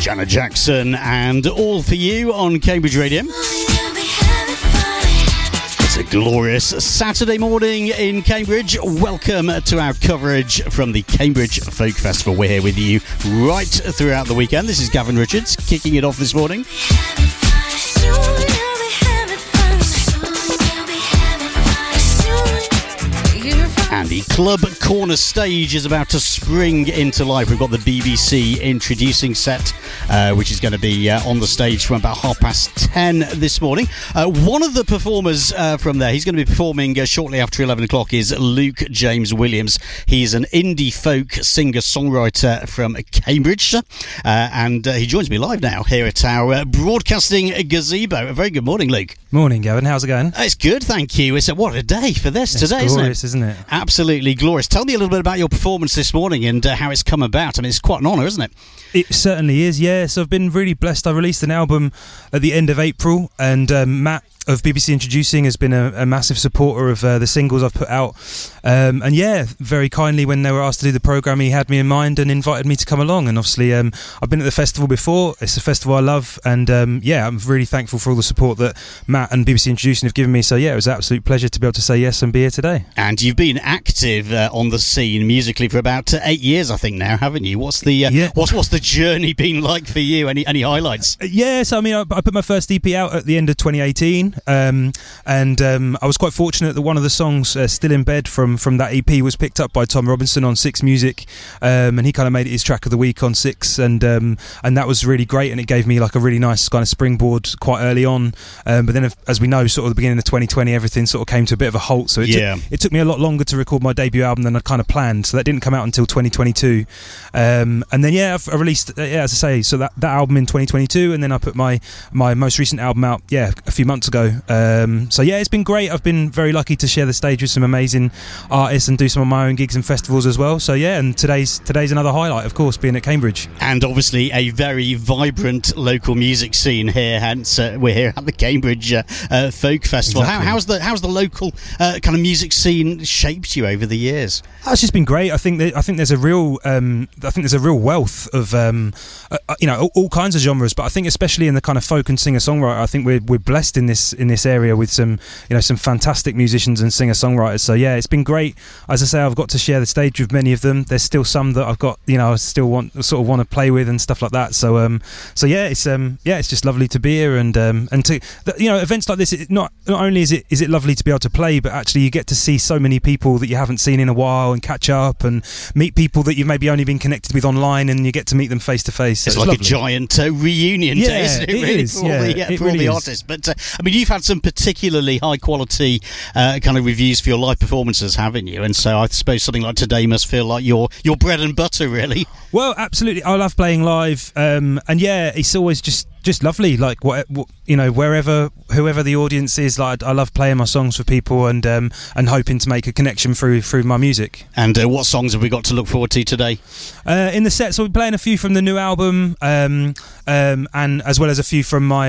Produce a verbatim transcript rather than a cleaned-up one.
Janet Jackson and All For You on Cambridge Radio. It's a glorious Saturday morning in Cambridge. Welcome to our coverage from the Cambridge Folk Festival. We're here with you right throughout the weekend. This is Gavin Richards kicking it off this morning. And the Club Corner stage is about to spring into life. We've got the B B C introducing set, uh, which is going to be uh, on the stage from about half past ten this morning. Uh, one of the performers uh, from there, he's going to be performing uh, shortly after eleven o'clock, is Luke James Williams. He's an indie folk singer-songwriter from Cambridge, uh, and uh, he joins me live now here at our uh, broadcasting gazebo. A very good morning, Luke. Morning, Gavin. How's it going? It's good, thank you. It's a, what a day for this it's today, glorious, isn't it? isn't it? Absolutely glorious. Tell me a little bit about your performance this morning and uh, how it's come about. I mean, it's quite an honour, isn't it? It certainly is, yeah. So I've been really blessed. I released an album at the end of April, and um, Matt of B B C Introducing has been a, a massive supporter of uh, the singles I've put out. Um, and yeah, very kindly, when they were asked to do the programme, he had me in mind and invited me to come along. And obviously, um, I've been at the festival before. It's a festival I love. And um, yeah, I'm really thankful for all the support that Matt and B B C Introducing have given me. So yeah, it was an absolute pleasure to be able to say yes and be here today. And you've been active uh, on the scene musically for about uh, eight years, I think now, haven't you? What's the uh, yeah. what's what's the journey been like for you? Any any highlights? Uh, yeah, so I mean, I, I put my first E P out at the end of twenty eighteen. Um, and um, I was quite fortunate that one of the songs, uh, Still in Bed, from, from that E P was picked up by Tom Robinson on Six Music, um, and he kind of made it his track of the week on Six, and um, and that was really great, and it gave me like a really nice kind of springboard quite early on. Um, but then, if, as we know, sort of the beginning of twenty twenty, everything sort of came to a bit of a halt, so it, yeah. took, it took me a lot longer to record my debut album than I kind of planned, so that didn't come out until twenty twenty-two. Um, and then yeah, I've, I released, uh, yeah, as I say, so that, that album in twenty twenty-two, and then I put my, my most recent album out, yeah, a few months ago. Um, So yeah, it's been great. I've been very lucky to share the stage with some amazing artists and do some of my own gigs and festivals as well. So yeah, and today's today's another highlight, of course, being at Cambridge. And obviously a very vibrant local music scene here. Hence, uh, we're here at the Cambridge uh, uh, Folk Festival. Exactly. How, how's the how's the local uh, kind of music scene shaped you over the years? Oh, it's just been great. I think that, I think there's a real um, I think there's a real wealth of um, uh, you know all, all kinds of genres, but I think especially in the kind of folk and singer songwriter, I think we're we're blessed in this in this area with some you know some fantastic musicians and singer songwriters. So yeah, it's been great. As I say, I've got to share the stage with many of them. There's still some that I've got you know I still want sort of want to play with and stuff like that. So um so yeah, it's um yeah it's just lovely to be here, and um and to you know events like this. It not not only is it is it lovely to be able to play, but actually you get to see so many people that you haven't seen in a while and catch up and meet people that you've maybe only been connected with online, and you get to meet them face to face. It's like lovely. A giant uh, reunion yeah, day, isn't it? it really is, for yeah, all the, uh, it for really all the is. artists. But uh, I mean, you've had some particularly high quality uh, kind of reviews for your live performances, haven't you? And so I suppose something like today must feel like your your bread and butter, really. Well, absolutely. I love playing live, um, and yeah, it's always just. Just lovely, like what, what you know, wherever, whoever the audience is. Like I love playing my songs for people, and um, and hoping to make a connection through through my music. And uh, what songs have we got to look forward to today? Uh, in the set, so we're playing a few from the new album, um, um, and as well as a few from my